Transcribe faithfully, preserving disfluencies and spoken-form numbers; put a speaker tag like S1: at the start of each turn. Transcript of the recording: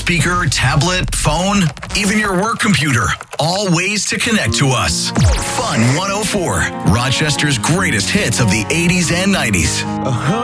S1: speaker, tablet, phone, even your work computer. All ways to connect to us. Fun one oh four, Rochester's greatest hits of the eighties and nineties.
S2: Uh-huh.